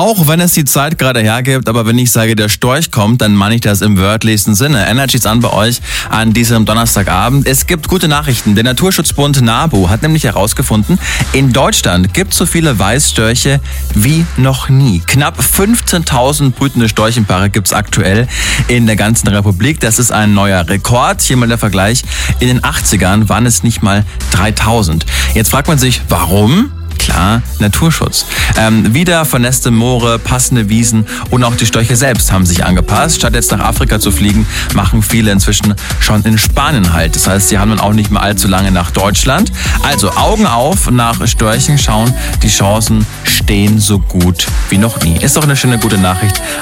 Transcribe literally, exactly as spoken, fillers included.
Auch wenn es die Zeit gerade hergibt, aber wenn ich sage, der Storch kommt, dann meine ich das im wörtlichsten Sinne. Energy's an bei euch an diesem Donnerstagabend. Es gibt gute Nachrichten. Der Naturschutzbund NABU hat nämlich herausgefunden, in Deutschland gibt es so viele Weißstörche wie noch nie. Knapp fünfzehntausend brütende Storchenpaare gibt es aktuell in der ganzen Republik. Das ist ein neuer Rekord. Hier mal der Vergleich. In den achtzigern waren es nicht mal dreitausend. Jetzt fragt man sich, warum? Klar, Naturschutz. Ähm, wieder vernässte Moore, passende Wiesen und auch die Störche selbst haben sich angepasst. Statt jetzt nach Afrika zu fliegen, machen viele inzwischen schon in Spanien halt. Das heißt, sie haben dann auch nicht mehr allzu lange nach Deutschland. Also Augen auf, nach Störchen schauen. Die Chancen stehen so gut wie noch nie. Ist doch eine schöne, gute Nachricht